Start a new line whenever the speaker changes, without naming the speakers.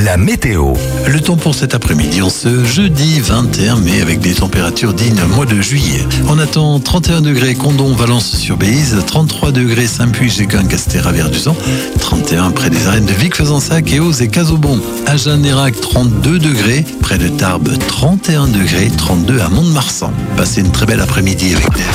la météo.
Le temps pour cet après-midi, en ce jeudi 21 mai, avec des températures dignes mois de juillet. On attend 31 degrés Condom, Valence-sur-Béise, 33 degrés Saint-Puy, Géguin, Castéra, Verduzan, 31 près des arènes de Vic, Fezensac et Eauze et Casaubon. Agen, Nérac, 32 degrés, près de Tarbes, 31 degrés, 32 à Mont-de-Marsan. Passez une très belle après-midi avec des